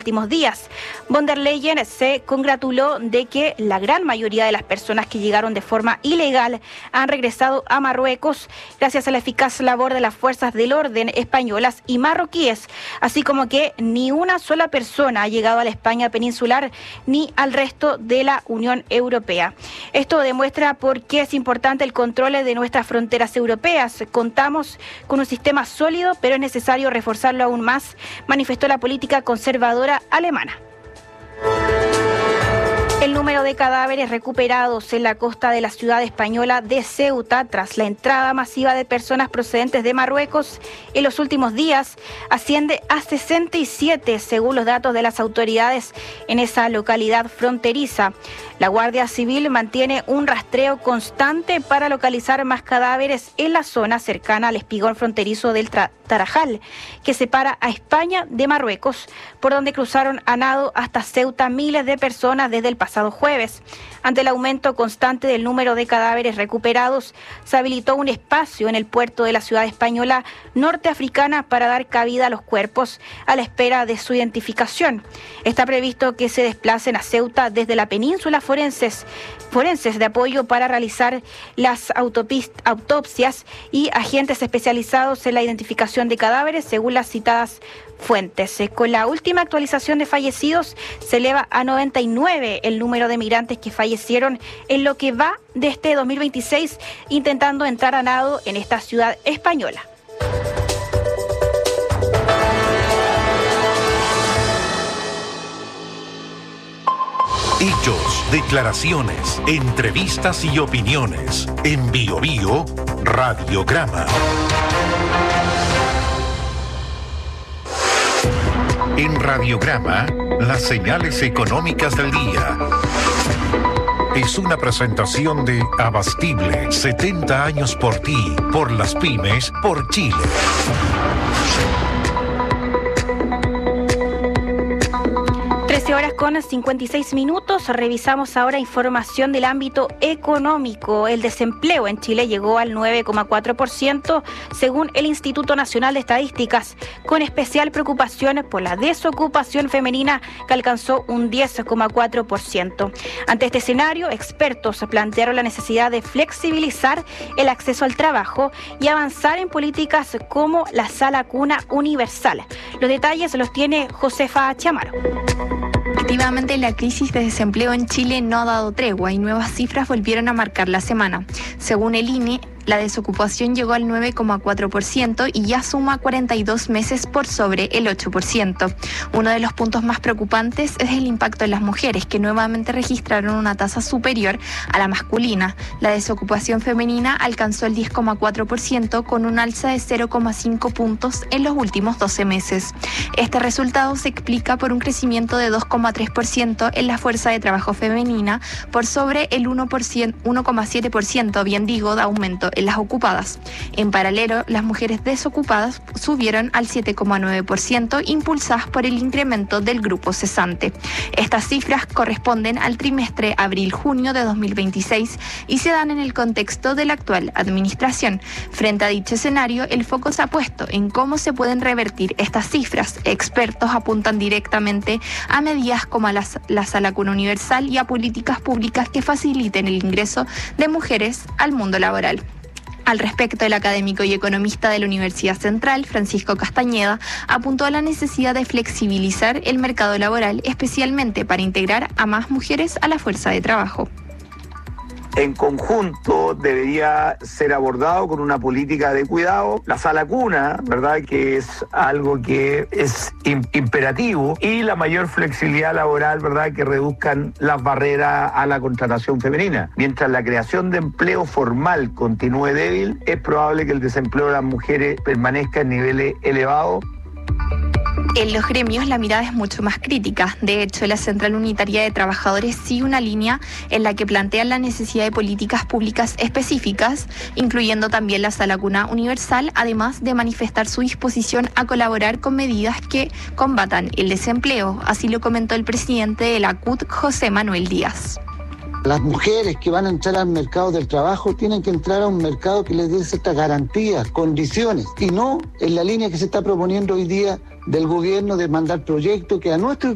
últimos días. Von der Leyen se congratuló de que la gran mayoría de las personas que llegaron de forma ilegal han regresado a Marruecos gracias a la eficaz labor de las fuerzas del orden españolas y marroquíes, así como que ni una sola persona ha llegado a la España peninsular ni al resto de la Unión Europea. Esto demuestra por qué es importante el control de nuestras fronteras europeas. Contamos con un sistema sólido, pero es necesario reforzarlo aún más, manifestó la política conservadora alemana. El número de cadáveres recuperados en la costa de la ciudad española de Ceuta tras la entrada masiva de personas procedentes de Marruecos en los últimos días asciende a 67, según los datos de las autoridades en esa localidad fronteriza. La Guardia Civil mantiene un rastreo constante para localizar más cadáveres en la zona cercana al espigón fronterizo del Tarajal, que separa a España de Marruecos, por donde cruzaron a nado hasta Ceuta miles de personas desde el pasado jueves. Ante el aumento constante del número de cadáveres recuperados, se habilitó un espacio en el puerto de la ciudad española norteafricana para dar cabida a los cuerpos a la espera de su identificación. Está previsto que se desplacen a Ceuta desde la península forenses de apoyo para realizar las autopsias y agentes especializados en la identificación de cadáveres, según las citadas fuentes. Con la última actualización de fallecidos, se eleva a 99 el número de migrantes que fallecieron en lo que va de este 2026 intentando entrar a nado en esta ciudad española. Hechos, declaraciones, entrevistas y opiniones. En BioBio, Radiograma. En Radiograma, las señales económicas del día. Es una presentación de Abastible, 70 años por ti, por las pymes, por Chile. 13:56. Revisamos ahora información del ámbito económico. El desempleo en Chile llegó al 9,4% según el Instituto Nacional de Estadísticas, con especial preocupación por la desocupación femenina, que alcanzó un 10,4%. Ante este escenario, expertos plantearon la necesidad de flexibilizar el acceso al trabajo y avanzar en políticas como la Sala Cuna Universal. Los detalles los tiene Josefa Chamaro. Efectivamente, la crisis de desempleo en Chile no ha dado tregua y nuevas cifras volvieron a marcar la semana. Según el INE, la desocupación llegó al 9,4% y ya suma 42 meses por sobre el 8%. Uno de los puntos más preocupantes es el impacto en las mujeres, que nuevamente registraron una tasa superior a la masculina. La desocupación femenina alcanzó el 10,4% con un alza de 0,5 puntos en los últimos 12 meses. Este resultado se explica por un crecimiento de 2,3% en la fuerza de trabajo femenina por sobre el 1,7%, bien digo, de aumento en las ocupadas. En paralelo, las mujeres desocupadas subieron al 7,9%, impulsadas por el incremento del grupo cesante. Estas cifras corresponden al trimestre abril-junio de 2026 y se dan en el contexto de la actual administración. Frente a dicho escenario, el foco se ha puesto en cómo se pueden revertir estas cifras. Expertos apuntan directamente a medidas como la Sala Cuna Universal y a políticas públicas que faciliten el ingreso de mujeres al mundo laboral. Al respecto, el académico y economista de la Universidad Central, Francisco Castañeda, apuntó a la necesidad de flexibilizar el mercado laboral, especialmente para integrar a más mujeres a la fuerza de trabajo. En conjunto debería ser abordado con una política de cuidado. La Sala Cuna, ¿verdad?, que es algo que es imperativo, y la mayor flexibilidad laboral, ¿verdad?, que reduzcan las barreras a la contratación femenina. Mientras la creación de empleo formal continúe débil, es probable que el desempleo de las mujeres permanezca en niveles elevados. En los gremios la mirada es mucho más crítica. De hecho, la Central Unitaria de Trabajadores sigue una línea en la que plantean la necesidad de políticas públicas específicas, incluyendo también la Sala Cuna Universal, además de manifestar su disposición a colaborar con medidas que combatan el desempleo. Así lo comentó el presidente de la CUT, José Manuel Díaz. Las mujeres que van a entrar al mercado del trabajo tienen que entrar a un mercado que les dé ciertas garantías, condiciones, y no en la línea que se está proponiendo hoy día del gobierno de mandar proyectos que a nuestro